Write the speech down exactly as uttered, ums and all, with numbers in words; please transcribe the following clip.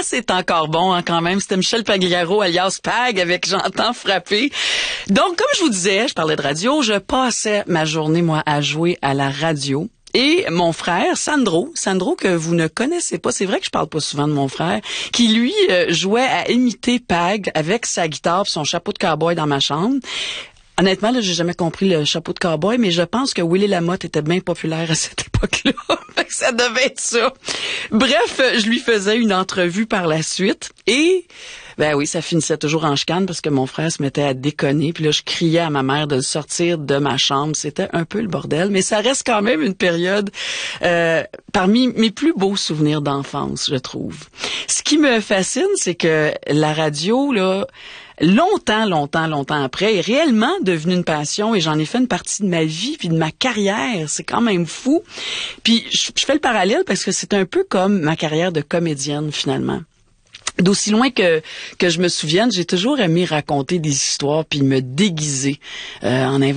c'est encore bon hein, quand même. C'était Michel Pagliaro alias Pag avec J'entends frapper. Donc, comme je vous disais, je parlais de radio, je passais ma journée, moi, à jouer à la radio. Et mon frère, Sandro, Sandro que vous ne connaissez pas, c'est vrai que je parle pas souvent de mon frère, qui lui euh, jouait à imiter Pag avec sa guitare et son chapeau de cowboy dans ma chambre. Honnêtement, là, j'ai jamais compris le chapeau de cowboy, mais je pense que Willy Lamotte était bien populaire à cette époque-là. Ça devait être ça. Bref, je lui faisais une entrevue par la suite et ben oui, ça finissait toujours en chicane parce que mon frère se mettait à déconner. Puis là, je criais à ma mère de le sortir de ma chambre. C'était un peu le bordel, mais ça reste quand même une période euh, parmi mes plus beaux souvenirs d'enfance, je trouve. Ce qui me fascine, c'est que la radio, là, longtemps, longtemps, longtemps après, est réellement devenue une passion et j'en ai fait une partie de ma vie puis de ma carrière. C'est quand même fou. Puis je, je fais le parallèle parce que c'est un peu comme ma carrière de comédienne finalement. D'aussi loin que que je me souvienne, j'ai toujours aimé raconter des histoires puis me déguiser euh, en